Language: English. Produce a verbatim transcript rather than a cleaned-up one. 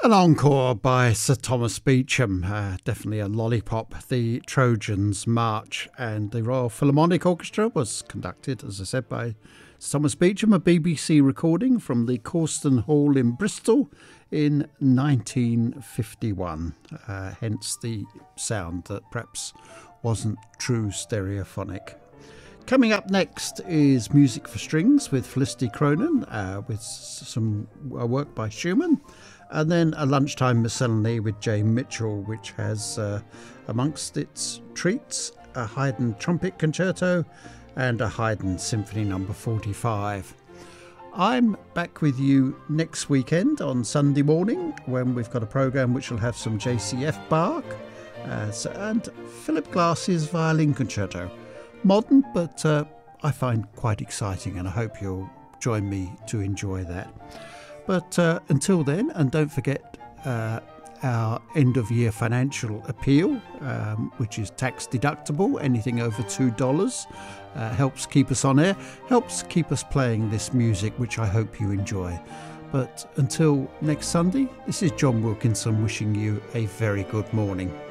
An encore by Sir Thomas Beecham, uh, definitely a lollipop, the Trojans March, and the Royal Philharmonic Orchestra was conducted, as I said, by Sir Thomas Beecham, a B B C recording from the Causton Hall in Bristol in nineteen fifty-one, uh, hence the sound that perhaps wasn't true stereophonic. Coming up next is Music for Strings with Felicity Cronin, uh, with some work by Schumann. And then a lunchtime miscellany with Jane Mitchell, which has uh, amongst its treats a Haydn trumpet concerto and a Haydn Symphony number forty-five. I'm back with you next weekend on Sunday morning when we've got a programme which will have some J C F Bach uh, and Philip Glass's violin concerto. Modern, but uh, I find quite exciting, and I hope you'll join me to enjoy that. But uh, until then, and don't forget uh, our end-of-year financial appeal, um, which is tax deductible. Anything over two dollars uh, helps keep us on air, helps keep us playing this music, which I hope you enjoy. But until next Sunday, this is John Wilkinson wishing you a very good morning.